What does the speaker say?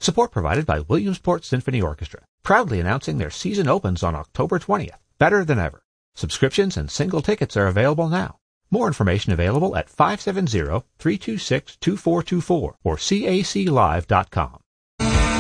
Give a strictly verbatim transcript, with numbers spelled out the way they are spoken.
Support provided by Williamsport Symphony Orchestra, proudly announcing their season opens on October twentieth, better than ever. Subscriptions and single tickets are available now. More information available at five seven zero, three two six, two four two four or C A C live dot com.